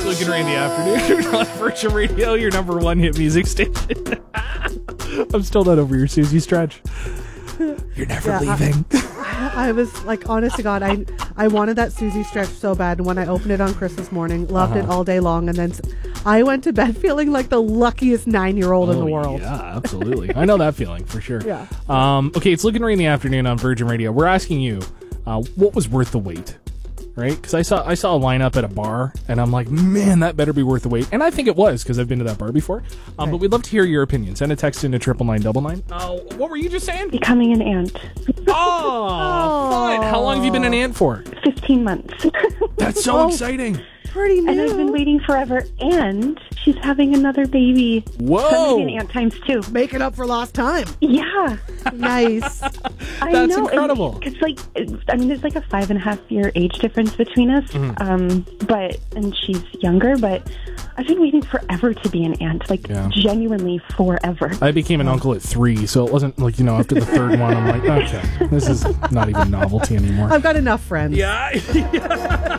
Luke and Ray in the afternoon on Virgin Radio, your number one hit music station. I'm still not over your Susie Stretch. You're never leaving. I was like, honest to God, I wanted that Susie Stretch so bad. And when I opened it on Christmas morning, loved it all day long. And then I went to bed feeling like the luckiest 9-year-old in the world. Yeah, absolutely. I know that feeling for sure. Yeah. Okay, it's Luke and Ray in the afternoon on Virgin Radio. We're asking you, what was worth the wait? Right? Because I saw a lineup at a bar, and I'm like, man, that better be worth the wait. And I think it was, because I've been to that bar before. But we'd love to hear your opinion. Send a text into 99999. What were you just saying? Becoming an aunt. Oh, fun. How long have you been an aunt for? 15 months. That's so exciting. Pretty new. And I've been waiting forever, and she's having another baby. Whoa. So I'm gonna be an aunt times 2. Making up for lost time. Yeah. Nice. I That's know. incredible. It's like, there's like a 5.5-year age difference between us. And she's younger, but I've been waiting forever to be an aunt, genuinely forever. I became an uncle at 3, so it wasn't like, after the third one, I'm like, okay, this is not even novelty anymore. I've got enough friends. Yeah.